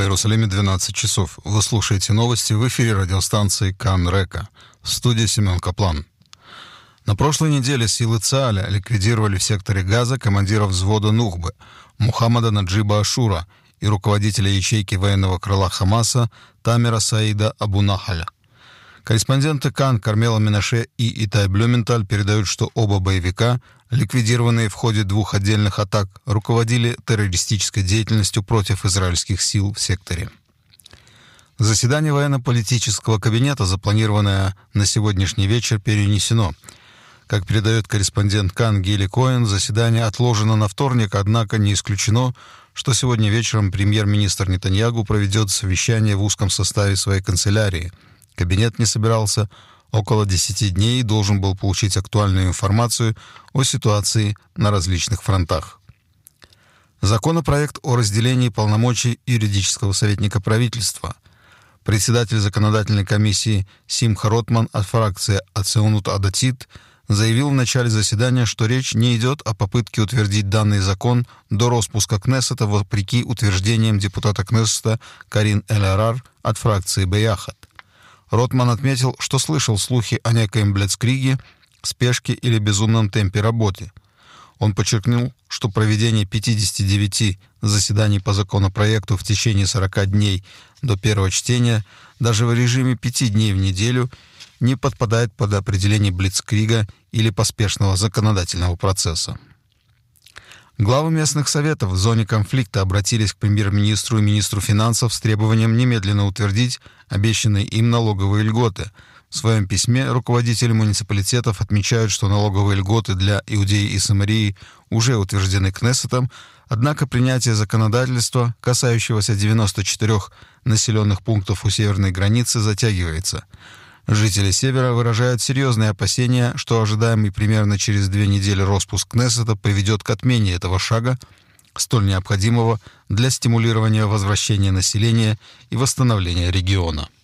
Иерусалиме 12 часов. Вы слушаете новости в эфире радиостанции Кан Река. В студии Семен Каплан. На прошлой неделе силы ЦААля ликвидировали в секторе Газа командира взвода Нухбы Мухаммада Наджиба Ашура и руководителя ячейки военного крыла Хамаса Тамера Саида Абу-Нахаля. Корреспонденты Кан Кармела Менаше и Итай Блюменталь передают, что оба боевика, ликвидированные в ходе двух отдельных атак, руководили террористической деятельностью против израильских сил в секторе. Заседание военно-политического кабинета, запланированное на сегодняшний вечер, перенесено. Как передает корреспондент Кан Гили Коэн, заседание отложено на вторник, однако не исключено, что сегодня вечером премьер-министр Нетаньягу проведет совещание в узком составе своей канцелярии. Кабинет не собирался около 10 дней и должен был получить актуальную информацию о ситуации на различных фронтах. Законопроект о разделении полномочий юридического советника правительства. Председатель законодательной комиссии Симха Ротман от фракции Ацеонут Адатит заявил в начале заседания, что речь не идет о попытке утвердить данный закон до распуска Кнессета, вопреки утверждениям депутата Кнессета Карин Эль-Арар от фракции Беяхат. Ротман отметил, что слышал слухи о некоем блицкриге, спешке или безумном темпе работы. Он подчеркнул, что проведение 59 заседаний по законопроекту в течение 40 дней до первого чтения, даже в режиме 5 дней в неделю, не подпадает под определение блицкрига или поспешного законодательного процесса. Главы местных советов в зоне конфликта обратились к премьер-министру и министру финансов с требованием немедленно утвердить обещанные им налоговые льготы. В своем письме руководители муниципалитетов отмечают, что налоговые льготы для Иудеи и Самарии уже утверждены Кнессетом, однако принятие законодательства, касающегося 94 населенных пунктов у северной границы, затягивается. Жители Севера выражают серьезные опасения, что ожидаемый примерно через 2 недели распуск Кнессета приведет к отмене этого шага, столь необходимого для стимулирования возвращения населения и восстановления региона.